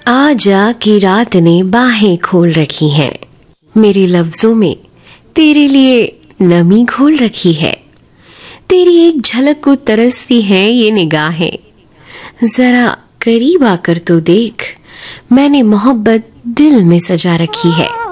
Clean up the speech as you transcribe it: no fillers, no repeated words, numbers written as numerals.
आजा की रात ने बाहें खोल रखी हैं, मेरे लफ्जों में तेरे लिए नमी घोल रखी है। तेरी एक झलक को तरसती हैं ये निगाहें, जरा करीब आकर तो देख, मैंने मोहब्बत दिल में सजा रखी है।